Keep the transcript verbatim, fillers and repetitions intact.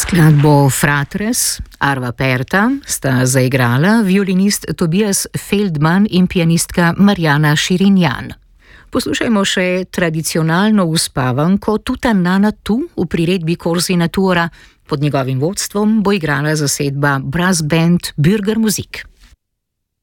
Skladbo Fratres, Arva Perta sta zaigrala violinist Tobias Feldman in pianistka Marjana Širinjan. Poslušajmo še tradicionalno uspavanko Tuta Nana Tu v priredbi Corsi Natura. Pod njegovim vodstvom bo igrala zasedba Brass Band Bürgermusik.